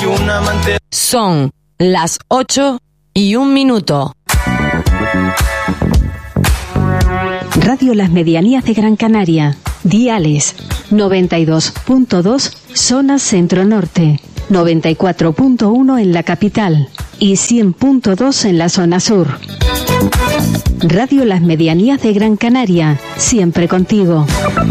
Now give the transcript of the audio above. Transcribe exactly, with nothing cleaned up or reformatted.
y un amante. Son las ocho y un minuto. Radio Las Medianías de Gran Canaria. Diales noventa y dos punto dos zona centro-norte, noventa y cuatro punto uno en la capital y cien punto dos en la zona sur. Radio Las Medianías de Gran Canaria, siempre contigo.